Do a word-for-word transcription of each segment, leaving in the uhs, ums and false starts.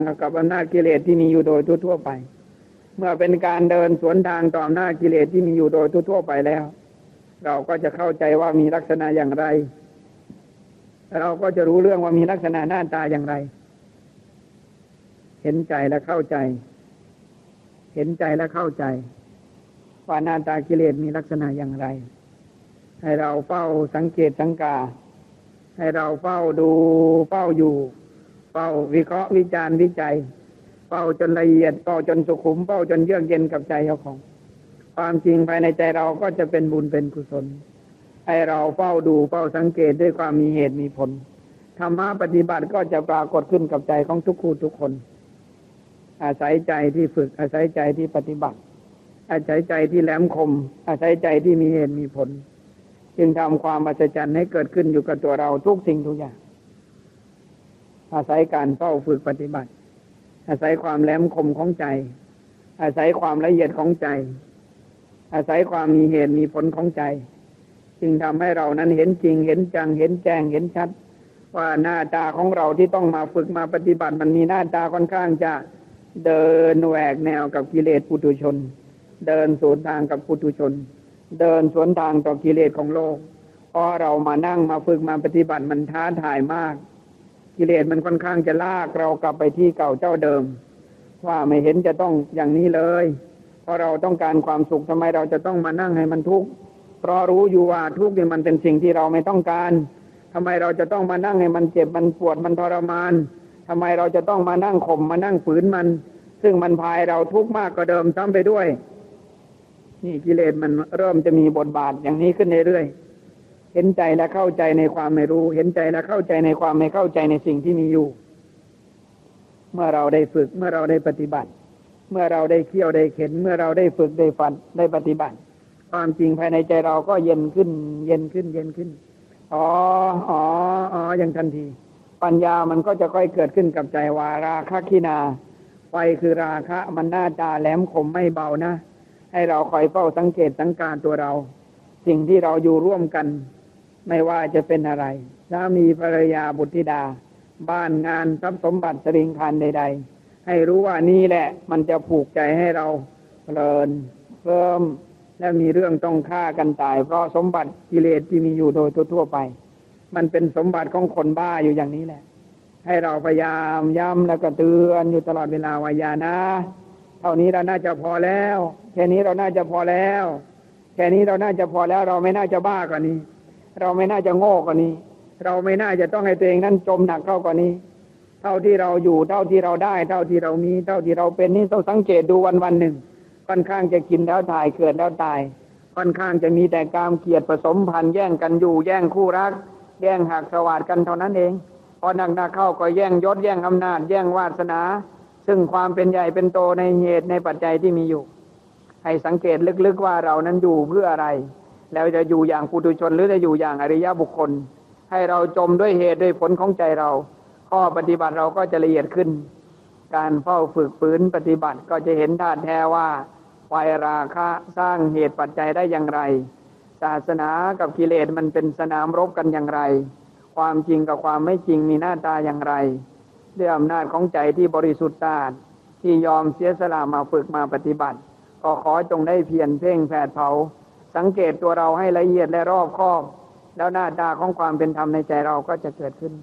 กับอำนาจกิเลสที่มีอยู่โดยทั่วๆไปเมื่อเป็นการเดินสวนทางต่ออำนาจกิเลสที่มีอยู่โดยทั่วๆไปแล้วเราก็จะเข้าใจว่ามีลักษณะอย่างไรเราก็จะรู้เรื่องว่ามีลักษณะหน้าตาอย่างไรเห็นใจและเข้าใจเห็นใจและเข้าใจว่าหน้าตากิเลสมีลักษณะอย่างไรให้เราเฝ้าสังเกตสังกาให้เราเฝ้าดูเฝ้าอยู่เฝ้าวิเคราะห์วิจารณ์วิจัยเฝ้าจนละเอียดเฝ้าจนสุขุมเฝ้าจนเยือกเย็นกับใจเจ้าของความจริงภายในใจเราก็จะเป็นบุญเป็นกุศลให้เราเฝ้าดูเฝ้าสังเกตด้วยความมีเหตุมีผลธรรมะปฏิบัติก็จะปรากฏขึ้นกับใจของทุกคู่ทุกคนอาศัยใจที่ฝึกอาศัยใจที่ปฏิบัติอาศัยใจที่แหลมคมอาศัยใจที่มีเหตุมีผลจึงทำความอัศจรรย์ให้เกิดขึ้นอยู่กับตัวเราทุกสิ่งทุกอย่างอาศัยการเฝ้าฝึกปฏิบัติอาศัยความแหลมคมของใจอาศัยความละเอียดของใจอาศัยความมีเหตุมีผลของใจจึงทำให้เรานั้นเห็นจริงเห็นจังเห็นแจ้งเห็นชัดว่าหน้าตาของเราที่ต้องมาฝึกมาปฏิบัติมันมีหน้าตาค่อนข้างจะเดินแหวกแนวกับกิเลสปุถุชนเดินสวนทางกับปุถุชนเดินสวนทางต่อกิเลสของโลกพอเรามานั่งมาฝึกมาปฏิบัติมันท้าทายมากกิเลสมันค่อนข้างจะลากเรากลับไปที่เก่าเจ้าเดิมว่าไม่เห็นจะต้องอย่างนี้เลยเพราะเราต้องการความสุขทำไมเราจะต้องมานั่งให้มันทุกข์เพราะรู้อยู่ว่าทุกข์นี่มันเป็นสิ่งที่เราไม่ต้องการทำไมเราจะต้องมานั่งให้มันเจ็บมันปวดมันทรมานทำไมเราจะต้องมานั่งข่มมานั่งฝืนมันซึ่งมันพายเราทุกข์มากกว่าเดิมซ้ำไปด้วยนี่กิเลสมันเริ่มจะมีบทบาทอย่างนี้ขึ้นเรื่อยๆเห็นใจและเข้าใจในความไม่รู้เห็นใจและเข้าใจในความไม่เข้าใจในสิ่งที่มีอยู่เมื่อเราได้ฝึกเมื่อเราได้ปฏิบัติเมื่อเราได้เคี่ยวได้เข็นเมื่อเราได้ฝึกได้ฝันได้ปฏิบัติความจริงภายในใจเราก็เย็นขึ้นเย็นขึ้นเย็นขึ้นอ๋ออ๋ออ๋ออย่างทันทีปัญญามันก็จะค่อยเกิดขึ้นกับใจว่าราคะขีนาไฟคือราคะมันหน้าตาแหลมคมไม่เบานะให้เราคอยเฝ้าสังเกตสังการตัวเราสิ่งที่เราอยู่ร่วมกันไม่ว่าจะเป็นอะไรสามีภรรยาบุตรธิดาบ้านงานทรัพย์สมบัติสริงคารใดๆให้รู้ว่านี่แหละมันจะผูกใจให้เราเพลินเพิ่มและมีเรื่องต้องฆ่ากันตายเพราะสมบัติกิเลสที่มีอยู่โดยทั่วไปมันเป็นสมบัติของคนบ้าอยู่อย่างนี้แหละให้เราพยายามย้ำแล้วก็เตือนอยู่ตลอดเวลาว่าอย่านะเท่านี้เราน่าจะพอแล้วแค่นี้เราน่าจะพอแล้วแค่นี้เราน่าจะพอแล้วเราไม่น่าจะบ้ากว่านี้เราไม่น่าจะโง่กว่านี้เราไม่น่าจะต้องให้ตัวเองนั้นจมหนักเข้ากว่านี้เท่าที่เราอยู่เท่าที่เราได้เท่าที่เรามีเท่าที่เราเป็นนี่ต้องสังเกตดูวันวันหนึ่งค่อนข้างจะกินแล้วถ่ายเกิดแล้วตายค่อนข้างจะมีแต่กามเกลียดผสมพันธุ์แย่งกันอยู่แย่งคู่รักแย่งหักสวัสดิ์กันเท่านั้นเองพอหนักๆเข้าก็แย่งยศแย่งอำนาจแย่งวาสนาซึ่งความเป็นใหญ่เป็นโตในเหตุในปัจจัยที่มีอยู่ให้สังเกตลึกๆว่าเรานั้นอยู่เพื่ออะไรแล้วจะอยู่อย่างปุถุชนหรือจะอยู่อย่างอริยบุคคลให้เราจมด้วยเหตุด้วยผลของใจเราข้อปฏิบัติเราก็จะละเอียดขึ้นการเฝ้าฝึกฝืนปฏิบัติก็จะเห็นธาตุแท้ว่าไฟราคะสร้างเหตุปัจจัยได้อย่างไรศาสนากับกิเลสมันเป็นสนามรบกันอย่างไรความจริงกับความไม่จริงมีหน้าตาอย่างไรด้วยอำนาจของใจที่บริสุทธิ์สะอาดที่ยอมเสียสละมาฝึกมาปฏิบัติก็ขอจงได้เพียรเพ่งแผดเผาสังเกตตัวเราให้ละเอียดและรอบคอบแล้วหน้าตาของความเป็นธรรมในใจเราก็จะเกิดขึ้น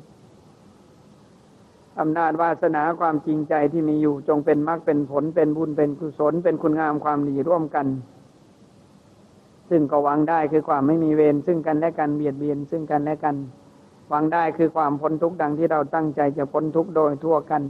อำนาจวาสนาความจริงใจที่มีอยู่จงเป็นมรรคเป็นผลเป็นบุญเป็นกุศลเป็นคุณงามความดีร่วมกันซึ่งก็หวังได้คือความไม่มีเวรซึ่งกันและกันเบียดเบียนซึ่งกันและกันหวังได้คือความพ้นทุกข์ดังที่เราตั้งใจจะพ้นทุกข์โดยทั่วกัน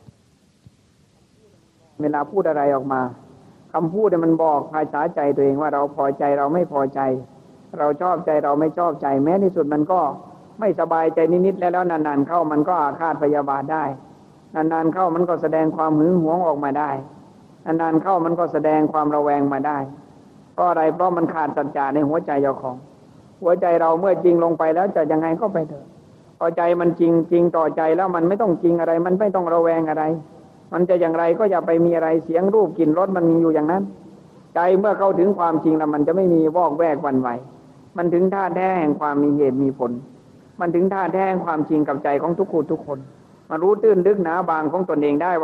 เวลาพูดอะไรออกมาคำพูดมันบอกภายใต้ใจตัวเองว่าเราพอใจเราไม่พอใจเราชอบใจเราไม่ชอบใจแม้ที่สุดมันก็ไม่สบายใจนิดๆแล้วแล้วนานๆเข้ามันก็อาฆาตพยาบาทได้นานๆเข้ามันก็แสดงความหึงหวงออกมาได้นานๆเข้ามันก็แสดงความระแวงมาได้เพราะอะไรเพราะมันขาดสัจจะในหัวใจเจ้าของหัวใจเราเมื่อจริงลงไปแล้วจะยังไงก็ไปเถอะพอใจมันจริงจริงต่อใจแล้วมันไม่ต้องจริงอะไรมันไม่ต้องระแวงอะไรมันจะอย่างไรก็อย่าไปมีอะไรเสียงรูปกลิ่นรสมันมีอยู่อย่างนั้นใจเมื่อเข้าถึงความจริงแล้วมันจะไม่มีวอกแวกหวั่นไหวมันถึงท่าแท้แห่งความมีเหตุมีผลมันถึงท่าแท้แห่งความจริงกับใจของทุกคนทุกคนมารู้ตื้นลึกหนาบางของตนเองได้ว่า